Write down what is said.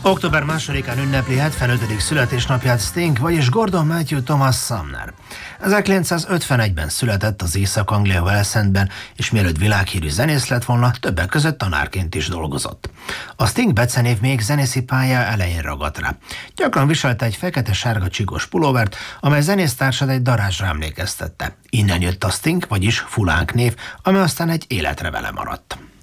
Október 2-án ünnepli 75. születésnapját Sting, vagyis Gordon Matthew Thomas Sumner. 1951-ben született az Észak-Anglia Wellsendben, és mielőtt világhírű zenész lett volna, többek között tanárként is dolgozott. A Sting becenév még zenészi pálya elején ragadt rá. Gyakran viselte egy fekete-sárga csigos pulóvert, amely zenésztársad egy darázsra emlékeztette. Innen jött a Sting, vagyis Fulánk név, ami aztán egy életre vele maradt.